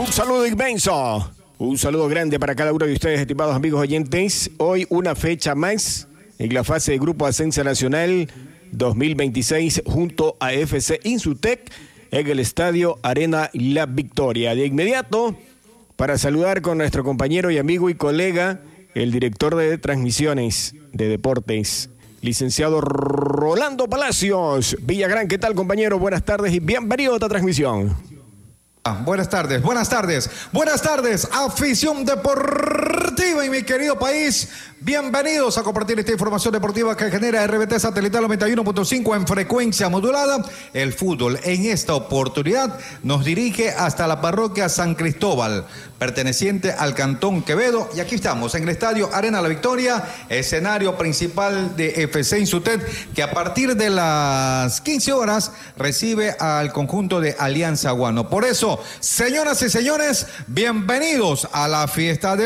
Un saludo inmenso. Un saludo grande para cada uno de ustedes, estimados amigos oyentes. Hoy una fecha más en la fase de Grupo Ascenso Nacional 2026 junto a FC Insutec en el Estadio Arena La Victoria. De inmediato, para saludar con nuestro compañero y amigo y colega, el director de transmisiones de deportes, licenciado Rolando Palacios Villagrán. ¿Qué tal, compañero? Buenas tardes y bienvenido a esta transmisión. Buenas tardes, afición deportiva y mi querido país. Bienvenidos a compartir esta información deportiva que genera RBT Satelital 91.5 en frecuencia modulada. El fútbol en esta oportunidad nos dirige hasta la parroquia San Cristóbal, perteneciente al Cantón Quevedo. Y aquí estamos en el Estadio Arena La Victoria, escenario principal de FC Insutec, que a partir de las 15 horas recibe al conjunto de Alianza Guano. Por eso, señoras y señores, bienvenidos a la fiesta de